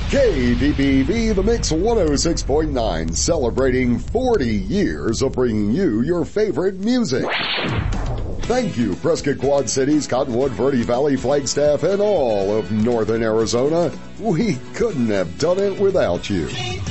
KDPV, The Mix 106.9, celebrating 40 years of bringing you your favorite music. Thank you, Prescott Quad Cities, Cottonwood, Verde Valley, Flagstaff, and all of northern Arizona. We couldn't have done it without you.